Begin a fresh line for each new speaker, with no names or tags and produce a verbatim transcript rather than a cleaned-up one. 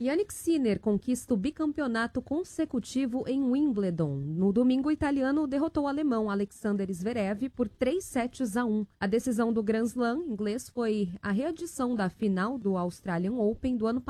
Jannik Sinner conquista o bicampeonato consecutivo em Wimbledon. No domingo, o italiano derrotou o alemão Alexander Zverev por três sets a um. A decisão do Grand Slam inglês foi a reedição da final do Australian Open do ano passado.